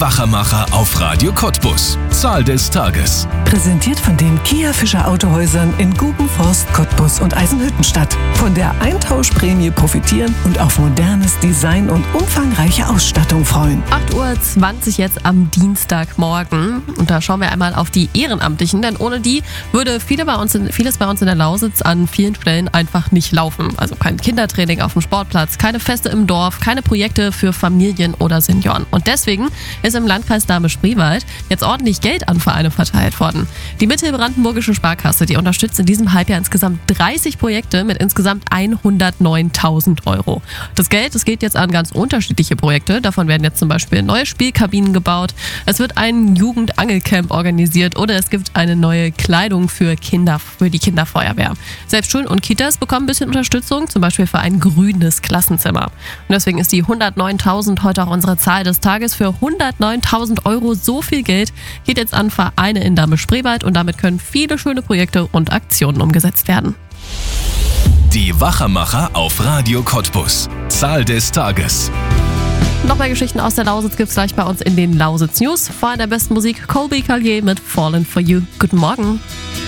Wachermacher auf Radio Cottbus. Zahl des Tages. Präsentiert von den Kia Fischer Autohäusern in Gubenforst, Cottbus und Eisenhüttenstadt. Von der Eintauschprämie profitieren und auf modernes Design und umfangreiche Ausstattung freuen. 8:20 Uhr jetzt am Dienstagmorgen. Und da schauen wir einmal auf die Ehrenamtlichen, denn ohne die würde vieles bei uns in der Lausitz an vielen Stellen einfach nicht laufen. Also kein Kindertraining auf dem Sportplatz, keine Feste im Dorf, keine Projekte für Familien oder Senioren. Und deswegen ist im Landkreis Dahme-Spreewald jetzt ordentlich Geld an Vereine verteilt worden. Die Mittelbrandenburgische Sparkasse, die unterstützt in diesem Halbjahr insgesamt 30 Projekte mit insgesamt 109.000 Euro. Das Geld, das geht jetzt an ganz unterschiedliche Projekte. Davon werden jetzt zum Beispiel neue Spielkabinen gebaut, es wird ein Jugendangelcamp organisiert oder es gibt eine neue Kleidung für die Kinderfeuerwehr. Selbst Schulen und Kitas bekommen ein bisschen Unterstützung, zum Beispiel für ein grünes Klassenzimmer. Und deswegen ist die 109.000 heute auch unsere Zahl des Tages. Für 109.000 Euro so viel Geld geht jetzt an Vereine in Dahme-Spreewald und damit können viele schöne Projekte und Aktionen umgesetzt werden. Die Wachermacher auf Radio Cottbus. Zahl des Tages. Noch mehr Geschichten aus der Lausitz gibt's gleich bei uns in den Lausitz News. Vor der besten Musik Colby Collier mit Fallen for You. Guten Morgen.